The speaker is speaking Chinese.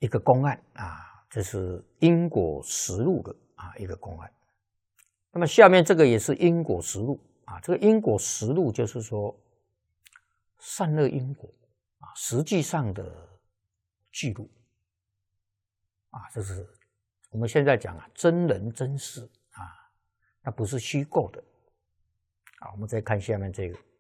一个公案啊，这是因果实录的一个公案。那么下面这个也是因果实录啊，这个因果实录就是说善恶因果实际上的记录这是我们现在讲真人真事那不是虚构的我们再看下面这个。